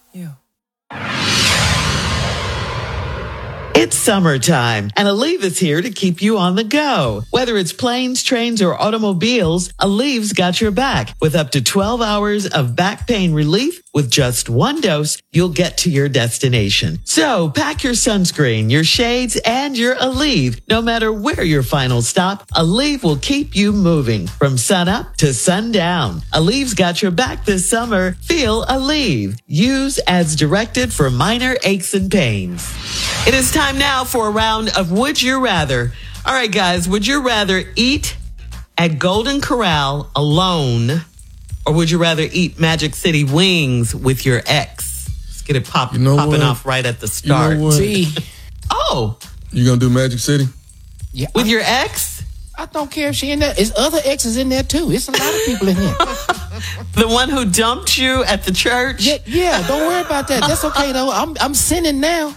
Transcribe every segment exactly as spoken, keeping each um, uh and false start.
Yeah. It's summertime, and Aleve is here to keep you on the go. Whether it's planes, trains, or automobiles, Aleve's got your back. With up to twelve hours of back pain relief, with just one dose, you'll get to your destination. So pack your sunscreen, your shades, and your Aleve. No matter where your final stop, Aleve will keep you moving from sunup to sundown. Aleve's got your back this summer. Feel Aleve. Use as directed for minor aches and pains. It is time now for a round of Would You Rather. All right, guys, would you rather eat at Golden Corral alone, or would you rather eat Magic City wings with your ex? Let's get it pop, you know popping what? off right at the start. You know See, oh. You gonna do Magic City? Yeah, with I, your ex? I don't care if she in there. There's other exes in there, too. It's a lot of people in here. The one who dumped you at the church? Yeah, yeah, don't worry about that. That's okay, though. I'm I'm sinning now.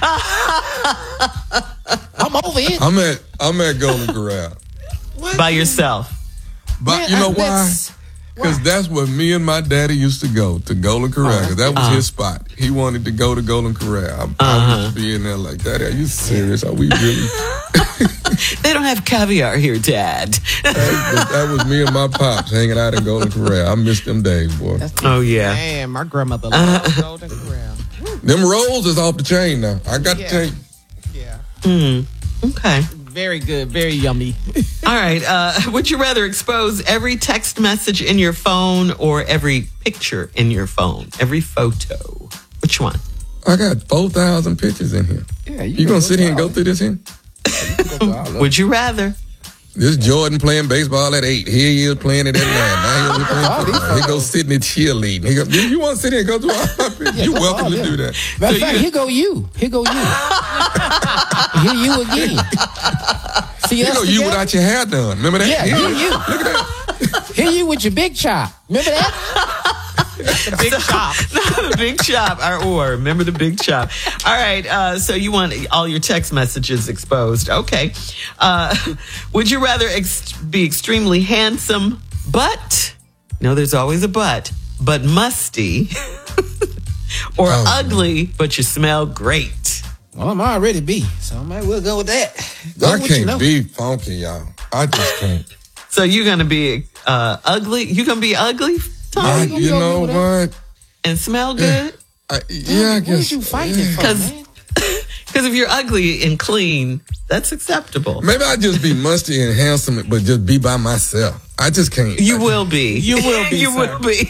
I'm over it. I'm at I'm at Golden Corral. By yourself. But Man, you know I- why? that's- Because that's where me and my daddy used to go, to Golden Corral. Because that was Uh-huh. his spot. He wanted to go to Golden Corral. I, I Uh-huh. used to be in there like, Daddy, are you serious? Are we really? They don't have caviar here, Dad. that, was, that was me and my pops hanging out in Golden Corral. I miss them days, boy. That's Oh, yeah. Man, my grandmother loved Golden Corral. Them rolls is off the chain now. I got Yeah. to tell you. Yeah. Mm, okay. Very good. Very yummy. All right. Uh, would you rather expose every text message in your phone or every picture in your phone? Every photo? Which one? I got four thousand pictures in here. Yeah, You going to sit here and go through this here? Would you rather? This Jordan playing baseball at eight. Here he is playing it at nine. Now he's playing football. He goes sitting there cheerleading. He go, you, you want to sit here and go through all my pictures? Yeah, You're go welcome on, to yeah. do that. Matter of So fact, you- here go you. Here go you. Here you again. See Here us go you together? without your hair done. Remember that? Yeah, Here here you. Look at that. Here you with your big chop. Remember that? The big chop. The big chop. Or, or remember the big chop. All right. Uh, so you want all your text messages exposed. Okay. Uh, would you rather ex- be extremely handsome, but, no, there's always a but, but musty, or Oh. ugly, but you smell great? Well, I'm already B, so I might well go with that. Go I with what can't you know. be funky, y'all. I just can't. So you're going to be uh, ugly? You're going to be ugly, Tommy? I, you you gonna know go with what? And smell good? I, yeah, I What guess. is you fighting for, Because man? if you're ugly and clean, that's acceptable. Maybe I just be musty and handsome, but just be by myself. I just can't. You I, will be. You will be, you sir. will be.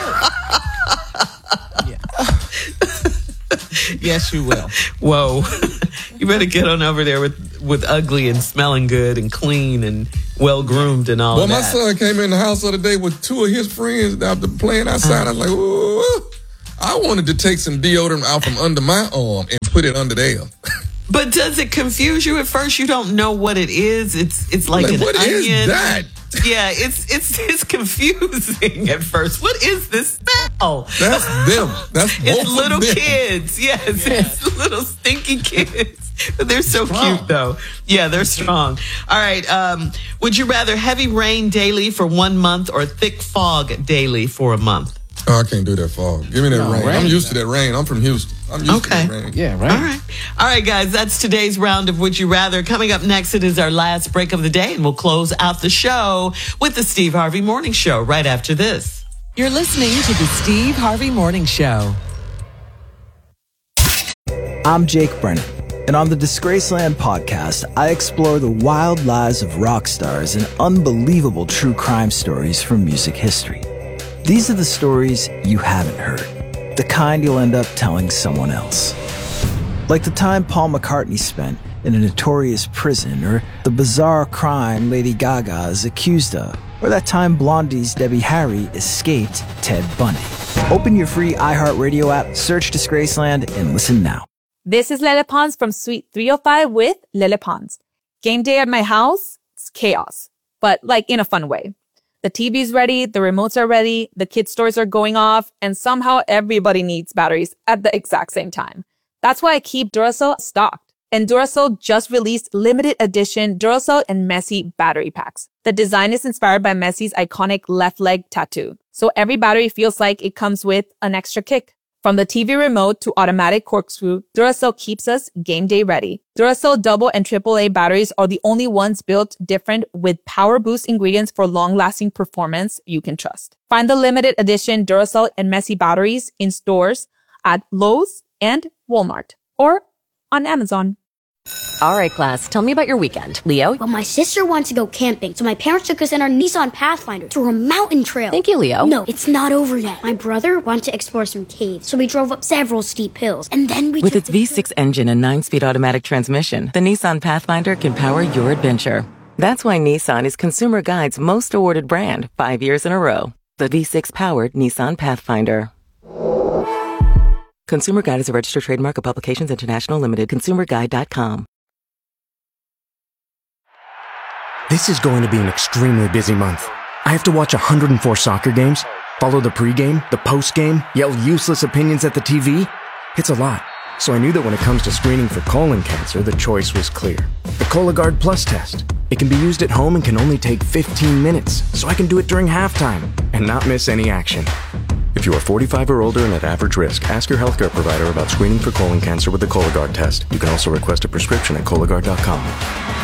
Yes, you will. Whoa. You better get on over there with, with ugly and smelling good and clean and well groomed and all Well, of my that. son came in the house the other day with two of his friends after playing outside. I was like, ooh. I wanted to take some deodorant out from under my arm and put it under there. But does it confuse you at first? You don't know what it is. It's it's like, Like, an what is onion. that? Yeah, it's it's it's confusing at first. What is this smell? That's them. That's both It's of little them. kids. Yes, it's little stinky kids. But they're so cute, though. Yeah, they're strong. All right. Um, would you rather heavy rain daily for one month or thick fog daily for a month? Oh, I can't do that fog. Give me that No, rain. rain. I'm used to that rain. I'm from Houston. I'm used Okay. to that rain. Yeah, right. All right. All right, guys. That's today's round of Would You Rather. Coming up next, it is our last break of the day, and we'll close out the show with the Steve Harvey Morning Show right after this. You're listening to the Steve Harvey Morning Show. I'm Jake Brennan, and on the Disgraceland podcast, I explore the wild lives of rock stars and unbelievable true crime stories from music history. These are the stories you haven't heard, the kind you'll end up telling someone else. Like the time Paul McCartney spent in a notorious prison, or the bizarre crime Lady Gaga is accused of, or that time Blondie's Debbie Harry escaped Ted Bundy. Open your free iHeartRadio app, search Disgraceland, and listen now. This is Lele Pons from Suite three oh five with Lele Pons. Game day at my house, it's chaos, but like in a fun way. The T V's ready, the remotes are ready, the kids' toys are going off, and somehow everybody needs batteries at the exact same time. That's why I keep Duracell stocked. And Duracell just released limited edition Duracell and Messi battery packs. The design is inspired by Messi's iconic left leg tattoo, so every battery feels like it comes with an extra kick. From the T V remote to automatic corkscrew, Duracell keeps us game day ready. Duracell double and triple A batteries are the only ones built different with power boost ingredients for long-lasting performance you can trust. Find the limited edition Duracell and Messi batteries in stores at Lowe's and Walmart or on Amazon. All right, class, tell me about your weekend. Leo? Well, my sister wanted to go camping, so my parents took us in our Nissan Pathfinder through a mountain trail. Thank you, Leo. No, it's not over yet. My brother wanted to explore some caves, so we drove up several steep hills, and then we With took its the V six engine and nine-speed automatic transmission, the Nissan Pathfinder can power your adventure. That's why Nissan is Consumer Guide's most awarded brand five years in a row. The V six-powered Nissan Pathfinder. Consumer Guide is a registered trademark of Publications International Limited. consumer guide dot com. This is going to be an extremely busy month. I have to watch one hundred four soccer games, follow the pregame, the postgame, yell useless opinions at the T V. It's a lot. So I knew that when it comes to screening for colon cancer, the choice was clear. The Cologuard Plus test. It can be used at home and can only take fifteen minutes, so I can do it during halftime and not miss any action. If you are forty-five or older and at average risk, ask your healthcare provider about screening for colon cancer with the Cologuard test. You can also request a prescription at Cologuard dot com.